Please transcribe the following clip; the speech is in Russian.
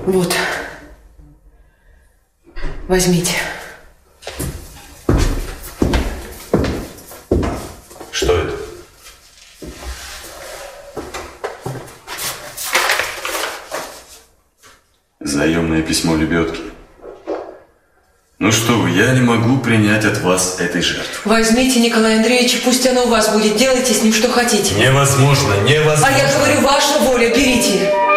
Вот. Возьмите. Что это? Заемное письмо лебедки. Ну что вы, я не могу принять от вас этой жертвы. Возьмите, Николай Андреевич, пусть оно у вас будет. Делайте с ним что хотите. Невозможно, невозможно. А я говорю, ваша воля, берите.